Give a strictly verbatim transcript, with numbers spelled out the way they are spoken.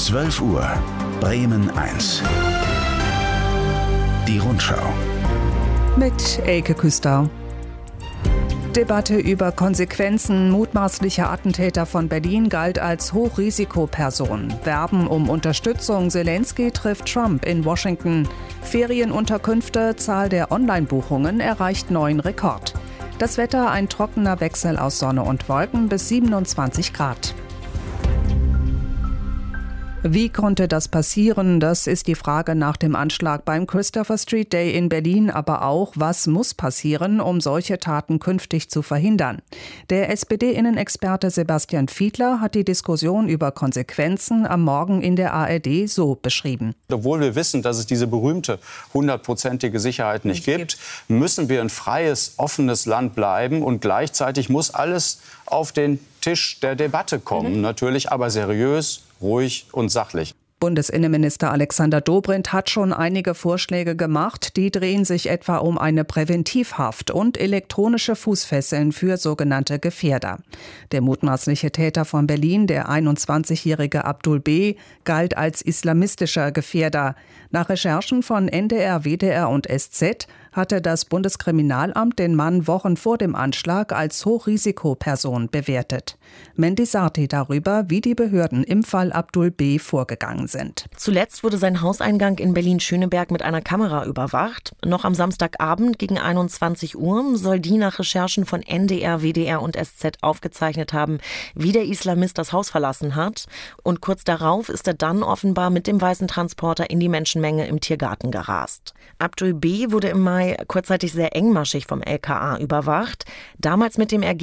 zwölf Uhr, Bremen eins. Die Rundschau. Mit Elke Küster. Debatte über Konsequenzen mutmaßlicher Attentäter von Berlin galt als Hochrisikoperson. Werben um Unterstützung. Zelensky trifft Trump in Washington. Ferienunterkünfte. Zahl der Online-Buchungen erreicht neuen Rekord. Das Wetter: ein trockener Wechsel aus Sonne und Wolken bis siebenundzwanzig Grad. Wie konnte das passieren? Das ist die Frage nach dem Anschlag beim Christopher Street Day in Berlin, aber auch, was muss passieren, um solche Taten künftig zu verhindern? Der S P D-Innenexperte Sebastian Fiedler hat die Diskussion über Konsequenzen am Morgen in der A R D so beschrieben. Obwohl wir wissen, dass es diese berühmte hundertprozentige Sicherheit nicht, nicht gibt, müssen wir ein freies, offenes Land bleiben. Und gleichzeitig muss alles auf den Tisch der Debatte kommen. Mhm. Natürlich aber seriös, ruhig und sachlich. Bundesinnenminister Alexander Dobrindt hat schon einige Vorschläge gemacht. Die drehen sich etwa um eine Präventivhaft und elektronische Fußfesseln für sogenannte Gefährder. Der mutmaßliche Täter von Berlin, der einundzwanzigjährige Abdul B., galt als islamistischer Gefährder. Nach Recherchen von N D R, W D R und S Z hatte das Bundeskriminalamt den Mann Wochen vor dem Anschlag als Hochrisikoperson bewertet. Mandy Sarti darüber, wie die Behörden im Fall Abdul B. vorgegangen sind. Zuletzt wurde sein Hauseingang in Berlin-Schöneberg mit einer Kamera überwacht. Noch am Samstagabend gegen einundzwanzig Uhr soll die nach Recherchen von N D R, W D R und S Z aufgezeichnet haben, wie der Islamist das Haus verlassen hat. Und kurz darauf ist er dann offenbar mit dem weißen Transporter in die Menschenmenge im Tiergarten gerast. Abdul B. wurde im Mai kurzzeitig sehr engmaschig vom L K A überwacht. Damals mit dem Ergebnis,